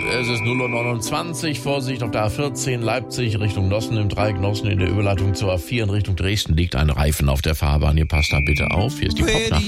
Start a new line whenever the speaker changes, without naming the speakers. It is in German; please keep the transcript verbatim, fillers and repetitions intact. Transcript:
Es ist null Uhr neunundzwanzig, Vorsicht auf der A vierzehn, Leipzig Richtung Nossen, im Dreieck Nossen in der Überleitung zur A vier in Richtung Dresden liegt ein Reifen auf der Fahrbahn. Ihr passt da bitte auf, hier ist die Popnachricht.